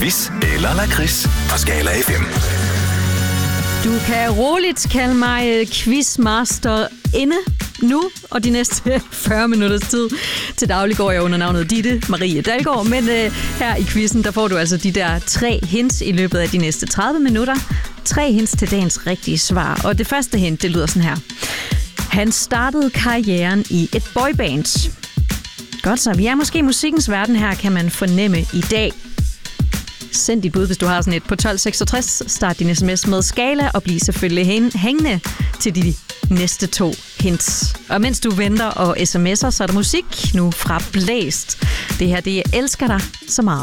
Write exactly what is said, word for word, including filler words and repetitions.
Quiz eller lakrids på Skala F M. Du kan roligt kalde mig quizmaster inde nu, og de næste fyrre minutters tid. Til daglig går jeg under navnet Ditte Marie Dalgaard, men øh, her i quizzen, der får du altså de der tre hints i løbet af de næste tredive minutter. Tre hints til dagens rigtige svar, og det første hint, det lyder sådan her. Han startede karrieren i et boyband. Godt så, vi er måske i musikkens verden her, kan man fornemme i dag. Send dit bud, hvis du har sådan et på tolv seksogtres. Start din sms med Skala og bliv selvfølgelig hængende til de næste to hints. Og mens du venter og sms'er, så er der musik nu fra Blæst. Det her, det er Elsker dig så meget.